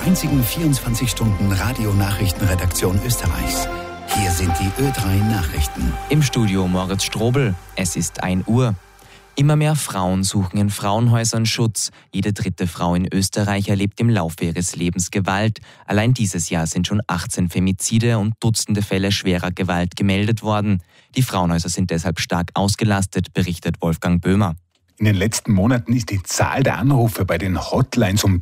einzigen 24-Stunden-Radio-Nachrichtenredaktion Österreichs. Hier sind die Ö3 Nachrichten. Im Studio Moritz Strobel. Es ist 1 Uhr. Immer mehr Frauen suchen in Frauenhäusern Schutz. Jede 3. Frau in Österreich erlebt im Laufe ihres Lebens Gewalt. Allein dieses Jahr sind schon 18 Femizide und Dutzende Fälle schwerer Gewalt gemeldet worden. Die Frauenhäuser sind deshalb stark ausgelastet, berichtet Wolfgang Böhmer. In den letzten Monaten ist die Zahl der Anrufe bei den Hotlines um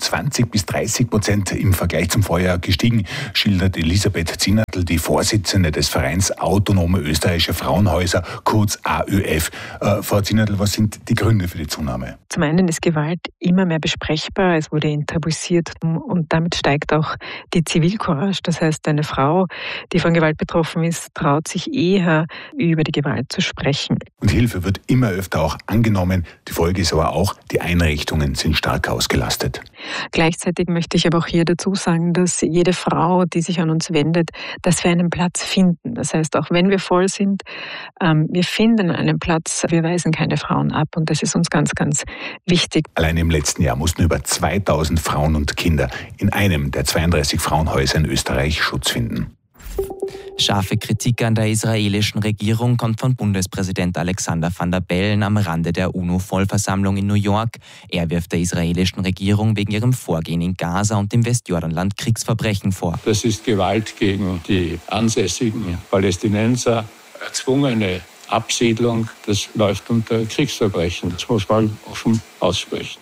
20-30% im Vergleich zum Vorjahr gestiegen, schildert Elisabeth Zinnertl, die Vorsitzende des Vereins Autonome Österreichische Frauenhäuser, kurz AÖF. Frau Zinnertl, was sind die Gründe für die Zunahme? Zum einen ist Gewalt immer mehr besprechbar, es wurde enttabuisiert und damit steigt auch die Zivilcourage. Das heißt, eine Frau, die von Gewalt betroffen ist, traut sich eher, über die Gewalt zu sprechen. Und Hilfe wird immer öfter auch angenommen. Die Folge ist aber auch, die Einrichtungen sind stark ausgelastet. Gleichzeitig möchte ich aber auch hier dazu sagen, dass jede Frau, die sich an uns wendet, dass wir einen Platz finden. Das heißt, auch wenn wir voll sind, wir finden einen Platz, wir weisen keine Frauen ab und das ist uns ganz, ganz wichtig. Allein im letzten Jahr mussten über 2000 Frauen und Kinder in einem der 32 Frauenhäuser in Österreich Schutz finden. Scharfe Kritik an der israelischen Regierung kommt von Bundespräsident Alexander Van der Bellen am Rande der UNO-Vollversammlung in New York. Er wirft der israelischen Regierung wegen ihrem Vorgehen in Gaza und im Westjordanland Kriegsverbrechen vor. Das ist Gewalt gegen die ansässigen Palästinenser, erzwungene Absiedlung, das läuft unter Kriegsverbrechen. Das muss man offen aussprechen.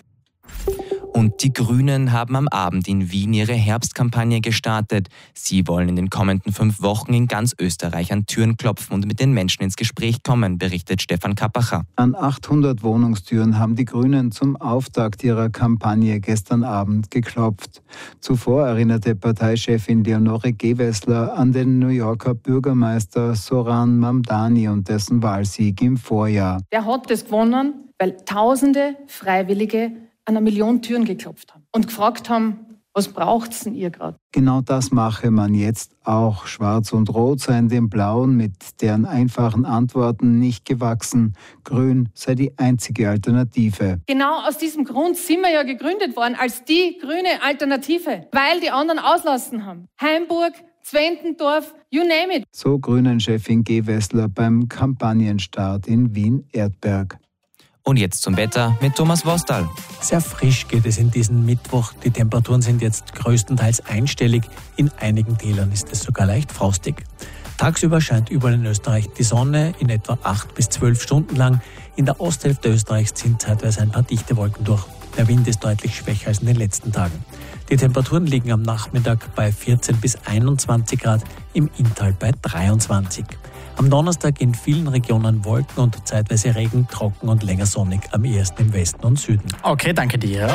Und die Grünen haben am Abend in Wien ihre Herbstkampagne gestartet. Sie wollen in den kommenden 5 Wochen in ganz Österreich an Türen klopfen und mit den Menschen ins Gespräch kommen, berichtet Stefan Kappacher. An 800 Wohnungstüren haben die Grünen zum Auftakt ihrer Kampagne gestern Abend geklopft. Zuvor erinnerte Parteichefin Leonore Gewessler an den New Yorker Bürgermeister Zoran Mamdani und dessen Wahlsieg im Vorjahr. Der hat das gewonnen, weil Tausende Freiwillige an 1 Million Türen geklopft haben und gefragt haben, was braucht's denn ihr gerade? Genau das mache man jetzt auch. Schwarz und Rot seien dem Blauen mit deren einfachen Antworten nicht gewachsen. Grün sei die einzige Alternative. Genau aus diesem Grund sind wir ja gegründet worden als die grüne Alternative, weil die anderen auslassen haben. Heimburg, Zwentendorf, you name it. So Grünen-Chefin Gewessler beim Kampagnenstart in Wien-Erdberg. Und jetzt zum Wetter mit Thomas Wostal. Sehr frisch geht es in diesen Mittwoch. Die Temperaturen sind jetzt größtenteils einstellig. In einigen Tälern ist es sogar leicht frostig. Tagsüber scheint überall in Österreich die Sonne, in etwa 8 bis 12 Stunden lang. In der Osthälfte Österreichs ziehen zeitweise ein paar dichte Wolken durch. Der Wind ist deutlich schwächer als in den letzten Tagen. Die Temperaturen liegen am Nachmittag bei 14 bis 21 Grad, im Inntal bei 23. Am Donnerstag in vielen Regionen Wolken und zeitweise Regen, trocken und länger sonnig, am ehesten im Westen und Süden. Okay, danke dir.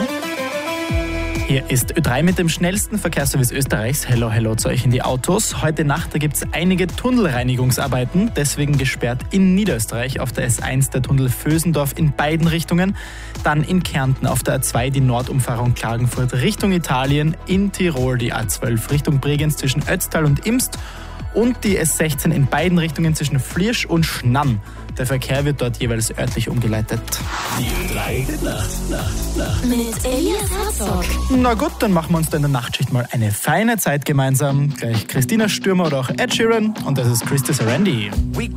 Hier ist Ö3 mit dem schnellsten Verkehrsservice Österreichs. Hello zu euch in die Autos. Heute Nacht gibt es einige Tunnelreinigungsarbeiten, deswegen gesperrt in Niederösterreich auf der S1 der Tunnel Vösendorf in beiden Richtungen. Dann in Kärnten auf der A2 die Nordumfahrung Klagenfurt Richtung Italien, in Tirol die A12 Richtung Bregenz zwischen Ötztal und Imst und die S16 in beiden Richtungen zwischen Flirsch und Schnann. Der Verkehr wird dort jeweils örtlich umgeleitet. Die Ö3 Nacht. Mit Elias Herzog. Na gut, dann machen wir uns da in der Nachtschicht mal eine feine Zeit gemeinsam. Gleich Christina Stürmer oder auch Ed Sheeran und das ist Christy Sarandi.